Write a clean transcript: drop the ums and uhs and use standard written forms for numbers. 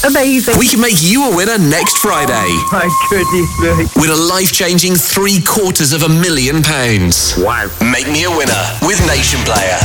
Amazing. We can make you a winner next Friday. My goodness me. Win a life-changing £750,000. Wow. Make me a winner with Nation Player.